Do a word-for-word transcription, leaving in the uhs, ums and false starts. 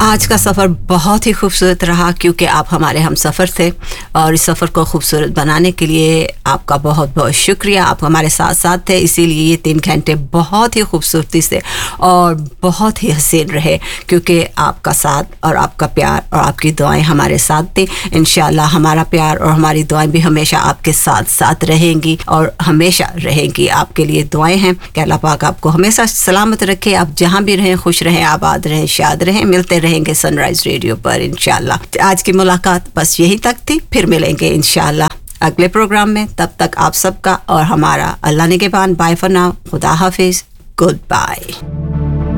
आज का सफ़र बहुत ही खूबसूरत रहा क्योंकि आप हमारे हम सफ़र थे और इस सफ़र को खूबसूरत बनाने के लिए आपका बहुत बहुत शुक्रिया। आप हमारे साथ साथ थे, इसीलिए ये तीन घंटे बहुत ही खूबसूरती से और बहुत ही हसीन रहे क्योंकि आपका साथ और आपका प्यार और आपकी दुआएं हमारे साथ थी। इंशाअल्लाह हमारा प्यार और हमारी दुआएं भी हमेशा आपके साथ साथ रहेंगी और हमेशा रहेंगी। आपके लिए दुआएं हैं कि अल्लाह पाक आपको हमेशा सलामत रखे। आप जहाँ भी रहें खुश रहें, आबाद रहें, शाद रहें। मिलते रहेंगे सनराइज रेडियो पर इंशाअल्लाह। आज की मुलाकात बस यही तक थी, फिर मिलेंगे इंशाअल्लाह अगले प्रोग्राम में। तब तक आप सबका और हमारा अल्लाह निगहबान। बाय फॉर नाउ, खुदा हाफिज, गुड बाय।